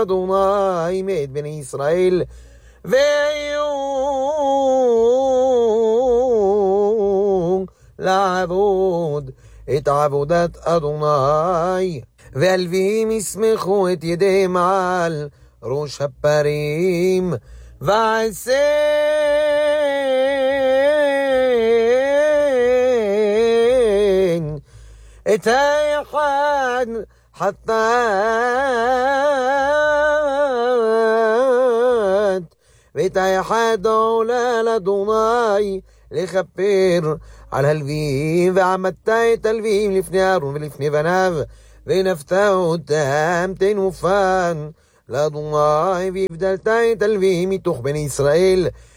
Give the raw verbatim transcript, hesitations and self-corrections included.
אדוני מאת בני ישראל, והיו לעבוד את עבודת אדוני. והלוויים יסמכו את ידיהם על ראש הפרים, ועשה את האחד חטאת, ואת האחד עולה לאדוני לכפר על הלוויים. ועמדת את הלוויים לפני אהרון ולפני בניו, ונפת אותם תנופן לאדוני, והבדלת את הלוויים מתוך בני ישראל.